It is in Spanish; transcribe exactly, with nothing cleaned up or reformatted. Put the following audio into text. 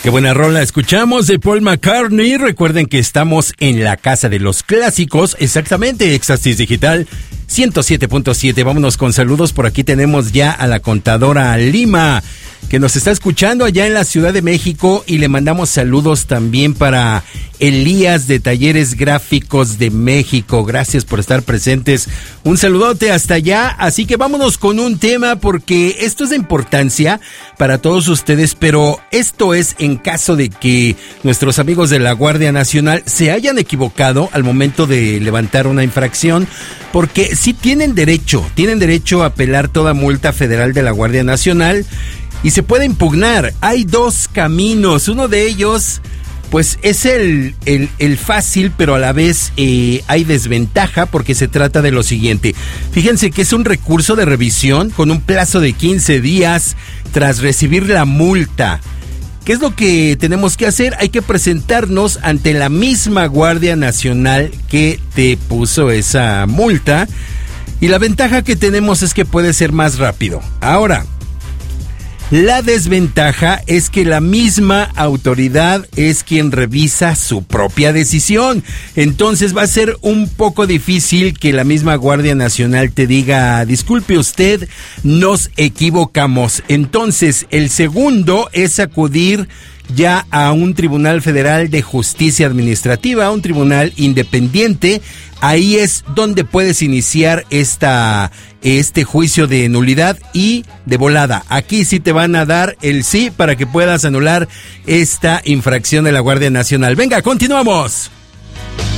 Qué buena rola escuchamos de Paul McCartney. Recuerden que estamos en la casa de los clásicos, exactamente, Éxtasis Digital ciento siete punto siete. Vámonos con saludos. Por aquí tenemos ya a la contadora Lima, que nos está escuchando allá en la Ciudad de México, y le mandamos saludos también para Elías de Talleres Gráficos de México. Gracias por estar presentes. Un saludote hasta allá. Así que vámonos con un tema, porque esto es de importancia para todos ustedes, pero esto es en caso de que nuestros amigos de la Guardia Nacional se hayan equivocado al momento de levantar una infracción, porque sí tienen derecho, tienen derecho a apelar toda multa federal de la Guardia Nacional y se puede impugnar. Hay dos caminos, uno de ellos pues es el, el, el fácil, pero a la vez eh, hay desventaja, porque se trata de lo siguiente. Fíjense que es un recurso de revisión con un plazo de quince días tras recibir la multa. ¿Qué es lo que tenemos que hacer? Hay que presentarnos ante la misma Guardia Nacional que te puso esa multa, y la ventaja que tenemos es que puede ser más rápido. Ahora, la desventaja es que la misma autoridad es quien revisa su propia decisión. Entonces va a ser un poco difícil que la misma Guardia Nacional te diga: disculpe usted, nos equivocamos. Entonces, el segundo es acudir ya a un Tribunal Federal de Justicia Administrativa, un tribunal independiente. Ahí es donde puedes iniciar esta, este juicio de nulidad y de volada. Aquí sí te van a dar el sí para que puedas anular esta infracción de la Guardia Nacional. Venga, continuamos.